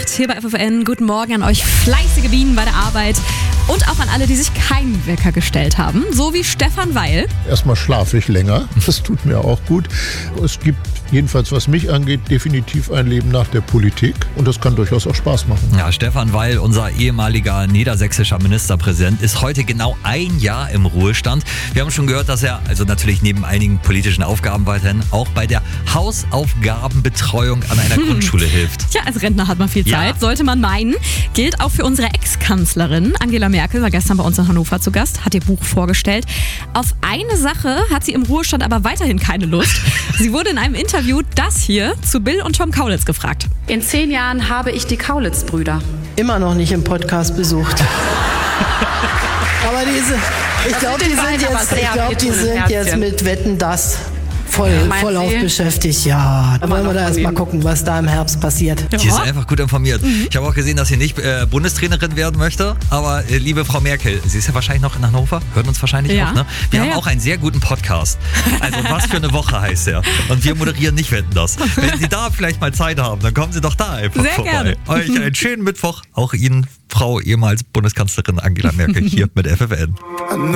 8 hier bei FFN. Guten Morgen an euch fleißige Bienen bei der Arbeit und auch an alle, die sich keinen Wecker gestellt haben, so wie Stefan Weil. Erstmal schlafe ich länger, das tut mir auch gut. Es gibt jedenfalls, was mich angeht, definitiv ein Leben nach der Politik und das kann durchaus auch Spaß machen. Ja, Stefan Weil, unser ehemaliger niedersächsischer Ministerpräsident, ist heute genau ein Jahr im Ruhestand. Wir haben schon gehört, dass er, also natürlich neben einigen politischen Aufgaben weiterhin, auch bei der Hausaufgabenbetreuung an einer Grundschule hilft. Ja, als Rentner hat man viel Zeit, sollte man meinen. Gilt auch für unsere Ex-Kanzlerin. Angela Merkel war gestern bei uns in Hannover zu Gast, hat ihr Buch vorgestellt. Auf eine Sache hat sie im Ruhestand aber weiterhin keine Lust. Sie wurde in einem Interview das hier zu Bill und Tom Kaulitz gefragt. In 10 Jahren habe ich die Kaulitz-Brüder. Immer noch nicht im Podcast besucht. Aber ich glaube, die sind jetzt mit Wetten, das voll auf beschäftigt. Ja, da wollen wir da erst mal gucken, was da im Herbst passiert. Die ist einfach gut informiert. Ich habe auch gesehen, dass sie nicht Bundestrainerin werden möchte, aber liebe Frau Merkel, sie ist ja wahrscheinlich noch in Hannover, hört uns wahrscheinlich auch, ne? Wir haben auch einen sehr guten Podcast. Also was für eine Woche heißt der. Und wir moderieren nicht Wetten, das. Wenn Sie da vielleicht mal Zeit haben, dann kommen Sie doch da einfach sehr vorbei. Gerne. Euch einen schönen Mittwoch, auch Ihnen, Frau ehemals Bundeskanzlerin Angela Merkel, hier mit FFN.